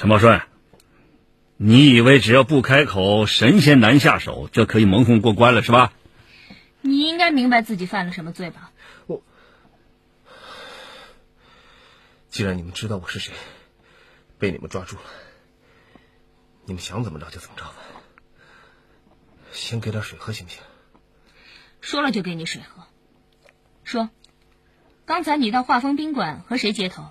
陈宝顺，你以为只要不开口，神仙难下手，就可以蒙混过关了是吧？ 你应该明白自己犯了什么罪吧？ 既然你们知道我是谁，被你们抓住了，你们想怎么着就怎么着吧。先给点水喝行不行？ 说了就给你水喝。说，刚才你到华丰宾馆和谁接头？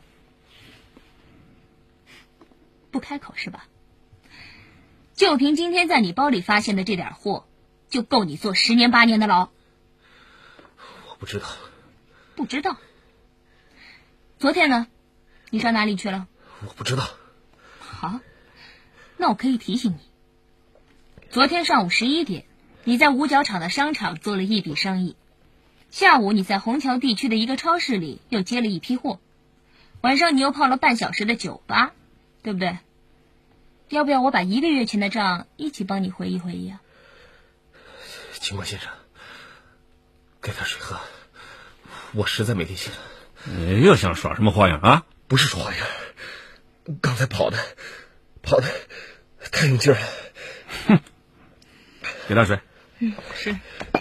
不开口是吧？就凭今天在你包里发现的这点货，就够你坐10年8年的牢。 我不知道。 不知道？昨天呢？你上哪里去了？ 我不知道。 好，那我可以提醒你，昨天上午11点，你在五角场的商场做了一笔生意，下午你在虹桥地区的一个超市里又接了一批货，晚上你又泡了半小时的酒吧，对不对？要不要我把1个月前的账一起帮你回忆回忆啊？ 警官先生，给点水喝，我实在没力气了。 你又想耍什么花样啊？ 不是耍花样，刚才跑的太用劲了。 哼，给点水。 是。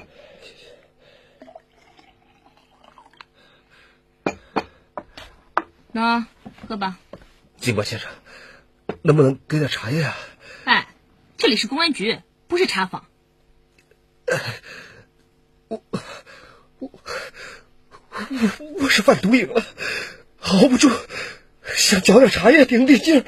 那喝吧。 警官先生，能不能给点茶叶啊？ 哎，这里是公安局，不是茶坊。 我是犯毒瘾了，熬不住，想嚼点茶叶顶顶劲儿。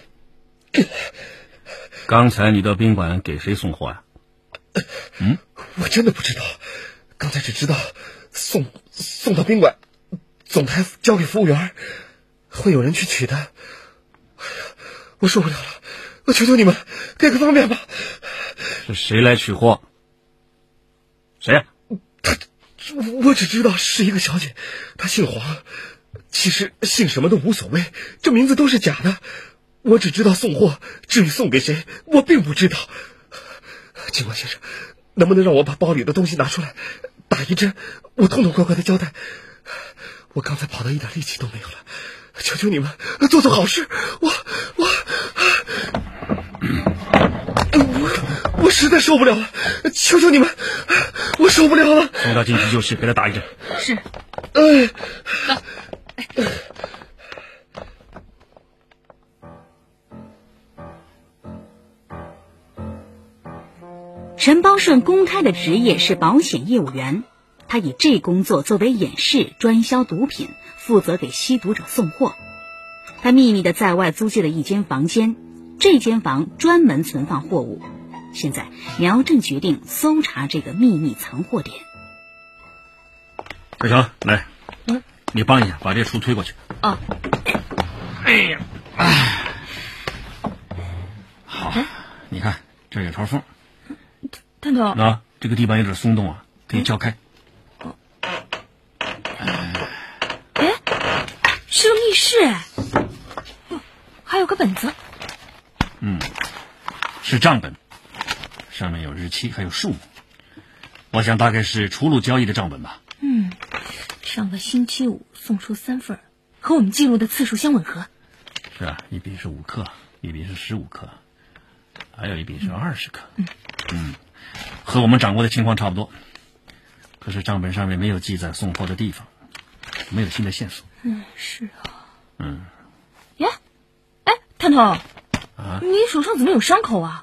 刚才你到宾馆给谁送货呀？ 我真的不知道，刚才只知道送到宾馆，总台交给服务员，会有人去取的。哎呀，我受不了了，我求求你们给个方便吧。 是谁来取货？谁呀？ 我只知道是一个小姐，她姓黄，其实姓什么都无所谓，这名字都是假的。我只知道送货，至于送给谁，我并不知道。警官先生，能不能让我把包里的东西拿出来，打一针，我痛痛快快的交代。我刚才跑到一点力气都没有了，求求你们做做好事。我实在受不了了，求求你们，我受不了了。 送到紧急救室，给他打一针。 是。走。 陈邦顺公开的职业是保险业务员，他以这工作作为掩饰，专销毒品，负责给吸毒者送货。他秘密地在外租借了一间房间，这间房专门存放货物。现在苗振决定搜查这个秘密藏货点。 志成，来，你帮一下，把这书推过去。 哦。 哎呀，好，你看这有条缝。 探头， 啊，这个地板有点松动啊，可以撬开。 是个密室哎，还有个本子。 是账本，上面有日期还有数目，我想大概是出入交易的账本吧。 上个星期五送出3份，和我们记录的次数相吻合。 是啊，一笔是5克，一笔是15克，还有一笔是20克。和我们掌握的情况差不多。可是账本上面没有记载送货的地方，没有新的线索。 是啊。呀，哎，探头，你手上怎么有伤口啊？